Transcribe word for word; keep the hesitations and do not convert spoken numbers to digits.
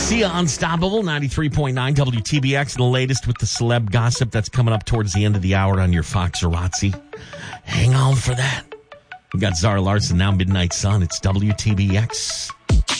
Sia Unstoppable, ninety-three point nine W T B X. The latest with the celeb gossip that's coming up towards the end of the hour on your Fox Razzi. Hang on for that. We got Zara Larson now, Midnight Sun. It's W T B X.